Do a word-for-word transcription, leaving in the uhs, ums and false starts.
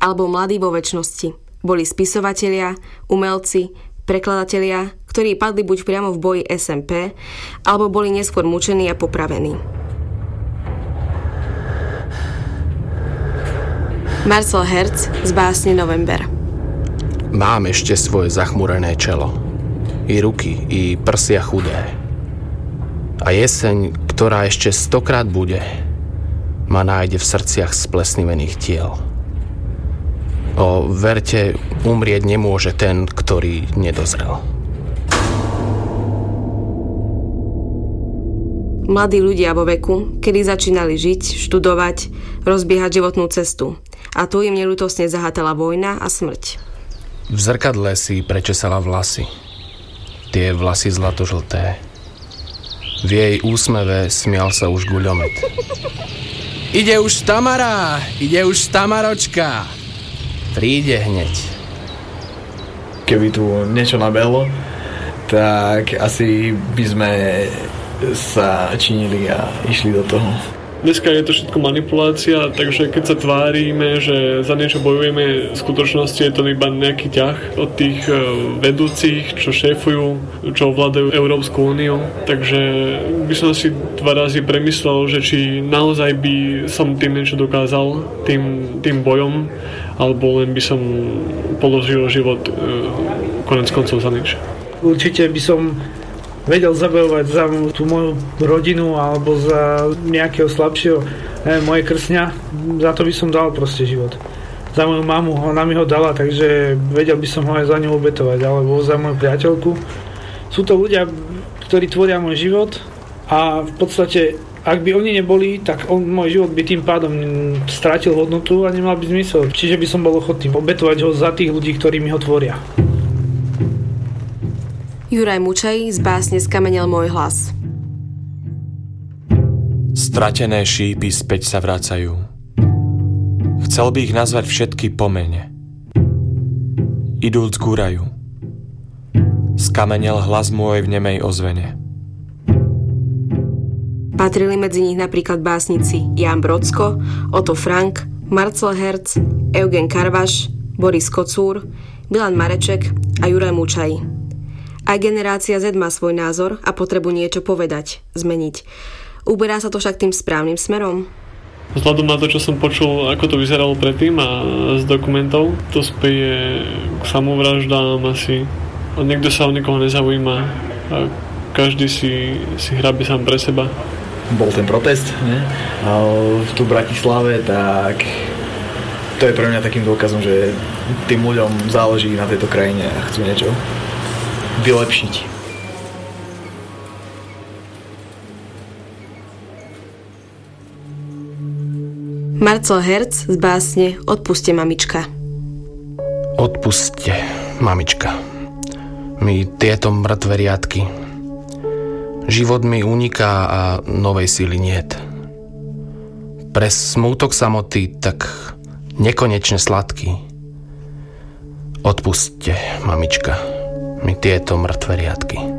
alebo Mladí vo večnosti. Boli spisovatelia, umelci, prekladatelia, ktorí padli buď priamo v boji es em pé, alebo boli neskôr mučení a popravení. Marcel Herz z básne November. Mám ešte svoje zachmurené čelo. I ruky, i prsia chudé. A jeseň, ktorá ešte stokrát bude, ma nájde v srdciach splesnivených tiel. O, verte, umrieť nemôže ten, ktorý nedozrel. Mladí ľudia vo veku, kedy začínali žiť, študovať, rozbiehať životnú cestu. A tu im neľútostne zahátala vojna a smrť. V zrkadle si prečesala vlasy. Tie vlasy zlatožlté. V jej úsmeve smial sa už guľomet. Ide už Tamara! Ide už Tamaročka! Príde hneď. Keby tu niečo nabehlo, tak asi by sme sa činili a išli do toho. Dneska je to všetko manipulácia, takže keď sa tvárime, že za niečo bojujeme, v skutočnosti je to iba nejaký ťah od tých vedúcich, čo šéfujú, čo ovládajú Európsku úniu. Takže by som si dva razy premyslel, že či naozaj by som tým niečo dokázal, tým, tým bojom, alebo len by som položil život konec koncov za nič. Určite by som vedel zabojovať za tú moju rodinu alebo za nejakého slabšieho, neviem, moje krsňa, za to by som dal proste život. Za moju mamu, ona mi ho dala, takže vedel by som ho aj za ňu obetovať, alebo za moju priateľku. Sú to ľudia, ktorí tvoria môj život a v podstate, ak by oni neboli, tak on, môj život by tým pádom strátil hodnotu a nemal by zmysel. Čiže by som bol ochotný obetovať ho za tých ľudí, ktorí mi ho tvoria. Juraj Mučaj z básne Skamenel môj hlas. Stratené šípy späť sa vracajú. Chcel by ich nazvať všetky po mene. Idúc gúrajú. Skamenel hlas môj v nemej ozvene. Patrili medzi nich napríklad básnici Ján Brodsko, Otto Frank, Marcel Herz, Eugen Karvaš, Boris Kocúr, Milan Mareček a Juraj Mučaj. Aj generácia Z má svoj názor a potrebu niečo povedať, zmeniť. Uberá sa to však tým správnym smerom? Vzhľadom na to, čo som počul, ako to vyzeralo predtým a z dokumentov, to speje k samovraždám asi. A niekto sa o niekoho nezaujíma a každý si, si hrabe sám pre seba. Bol ten protest, ne? V tu Bratislave, tak to je pre mňa takým dôkazom, že tým ľuďom záleží na tejto krajine a chcú niečo vylepšiť. Marcel Herz z básne Odpuste, mamička. Odpuste, mamička. Mi tieto mŕtve riadky. Život mi uniká a novej sily niet. Pre smútok samoty tak nekonečne sladký. Odpuste, mamička, mi tieto mŕtve riadky.